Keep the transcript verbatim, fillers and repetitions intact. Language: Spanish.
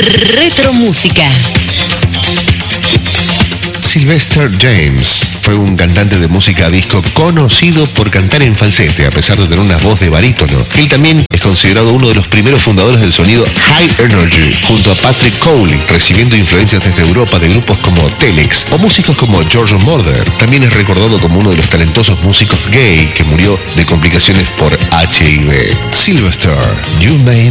Retromúsica. Sylvester James fue un cantante de música disco conocido por cantar en falsete, a pesar de tener una voz de barítono. Él también es considerado uno de los primeros fundadores del sonido High Energy, junto a Patrick Cowley, recibiendo influencias desde Europa de grupos como Telex o músicos como Giorgio Moroder. También es recordado como uno de los talentosos músicos gay que murió de complicaciones por H I V. Sylvester, You May